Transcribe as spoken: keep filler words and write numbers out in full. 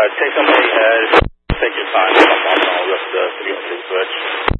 take somebody ahead. Take your time. I'm on all the rest of the video switch.